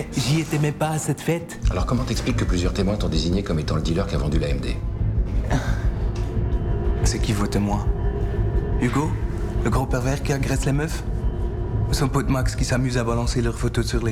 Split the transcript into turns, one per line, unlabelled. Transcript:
Mais j'y étais même pas à cette fête.
Alors comment t'expliques que plusieurs témoins t'ont désigné comme étant le dealer qui a vendu l'AMD?
C'est qui vos témoins? Hugo? Le gros pervers qui agresse les meufs? Ou son pote Max qui s'amuse à balancer leurs photos sur les